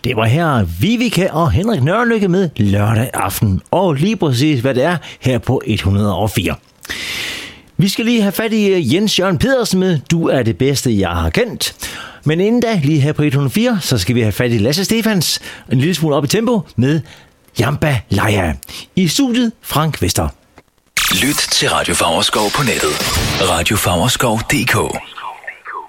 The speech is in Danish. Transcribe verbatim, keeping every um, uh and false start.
Det var her Vivica og Henrik Nørlykke med lørdag aften, og lige præcis hvad det er her på et hundrede og fire. Vi skal lige have fat i Jens Jørgen Pedersen med Du er det bedste, jeg har kendt. Men inden da, lige her på et hundrede og fire, så skal vi have fat i Lasse Stefans, en lille smule op i tempo med Jambalaya. I studiet Frank Vester. Lyt til Radio Favreskov på nettet. radio favreskov punktum d k